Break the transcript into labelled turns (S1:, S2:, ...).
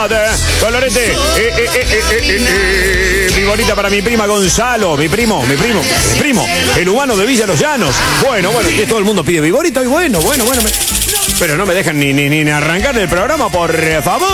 S1: Navidad. Colorete. Viborita para mi prima Gonzalo. Mi primo. El humano de Villa Los Llanos. Bueno, que todo el mundo pide Viborita. Y bueno. Pero no me dejan ni arrancar el programa, por favor.